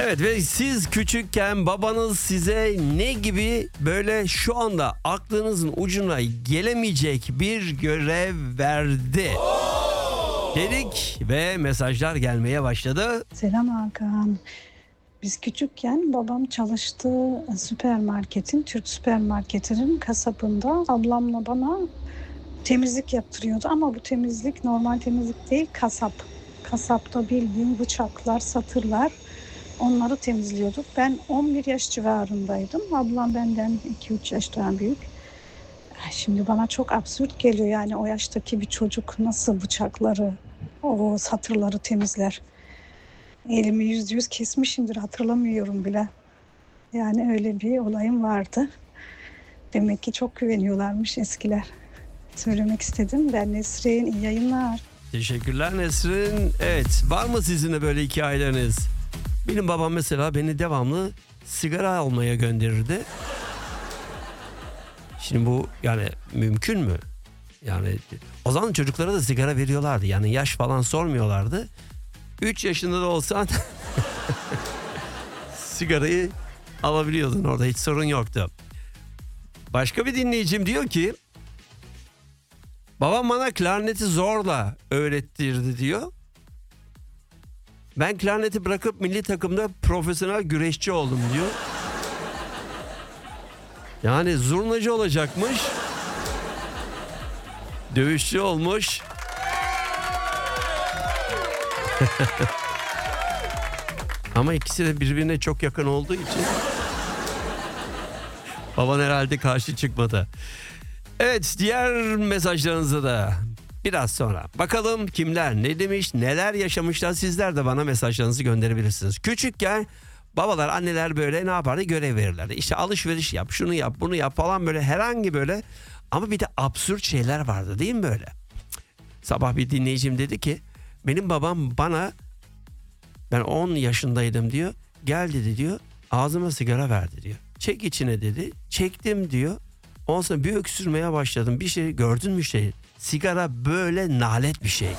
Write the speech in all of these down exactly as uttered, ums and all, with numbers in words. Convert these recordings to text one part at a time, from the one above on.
Evet ve siz küçükken babanız size ne gibi böyle şu anda aklınızın ucuna gelemeyecek bir görev verdi dedik ve mesajlar gelmeye başladı. Selam Hakan. Biz küçükken babam çalıştığı süpermarketin, Türk süpermarketinin kasapında ablamla bana temizlik yaptırıyordu. Ama bu temizlik normal temizlik değil, kasap. Kasapta bildiğin bıçaklar, satırlar, onları temizliyorduk. Ben on bir yaş civarındaydım. Ablam benden iki üç yaş daha büyük. Şimdi bana çok absürt geliyor, yani o yaştaki bir çocuk nasıl bıçakları, o satırları temizler. Elimi yüzde yüz kesmişimdir, hatırlamıyorum bile. Yani öyle bir olayım vardı. Demek ki çok güveniyorlarmış eskiler. Söylemek istedim. Ben Nesrin, iyi yayınlar. Teşekkürler Nesrin. Evet, var mı sizin de böyle hikayeleriniz? Benim babam mesela beni devamlı sigara almaya gönderirdi. Şimdi bu yani mümkün mü? Yani o zaman çocuklara da sigara veriyorlardı. Yani yaş falan sormuyorlardı. üç yaşında da olsan sigarayı alabiliyordun orada, hiç sorun yoktu. Başka bir dinleyicim diyor ki babam bana klarneti zorla öğrettirdi diyor. Ben klarneti bırakıp milli takımda profesyonel güreşçi oldum diyor. Yani zurnacı olacakmış. Dövüşçü olmuş. Ama ikisi de birbirine çok yakın olduğu için baban herhalde karşı çıkmadı. Evet, diğer mesajlarınızı da biraz sonra bakalım kimler ne demiş, neler yaşamışlar. Sizler de bana mesajlarınızı gönderebilirsiniz. Küçükken babalar, anneler böyle ne yapardı? Görev verirlerdi. İşte alışveriş yap, şunu yap, bunu yap falan, böyle herhangi böyle. Ama bir de absürt şeyler vardı değil mi böyle? Sabah bir dinleyicim dedi ki benim babam bana, ben on yaşındaydım diyor, gel dedi diyor, ağzıma sigara verdi diyor. Çek içine dedi. Çektim diyor. Ondan sonra bir öksürmeye başladım. Bir şey gördün mü şey? Sigara böyle nalet bir şey.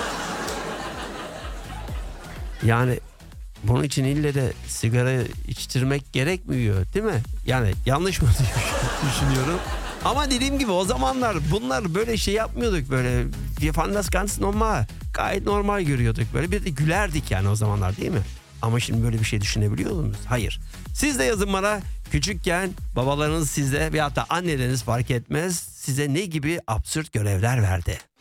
Yani bunun için ille de sigara içtirmek gerekmiyor değil mi? Yani yanlış mı düşünüyorum? Ama dediğim gibi o zamanlar bunlar böyle şey yapmıyorduk böyle. Wir fanden das ganz normal. Gayet normal görüyorduk böyle. Bir de gülerdik yani o zamanlar değil mi? Ama şimdi böyle bir şey düşünebiliyor musunuz? Hayır. Siz de yazın bana, küçükken babalarınız size veyahut da anneleriniz fark etmez size ne gibi absürt görevler verdi?